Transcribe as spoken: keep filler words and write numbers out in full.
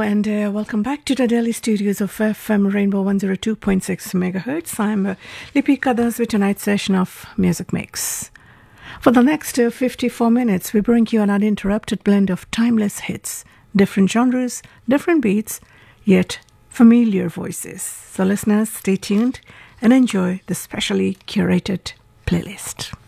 and uh, welcome back to the Delhi studios of F M Rainbow one oh two point six megahertz. I'm uh, Lipika Das with tonight's session of Music Mix. For the next uh, fifty-four minutes, we bring you an uninterrupted blend of timeless hits, different genres, different beats, yet familiar voices. So listeners, stay tuned and enjoy the specially curated playlist.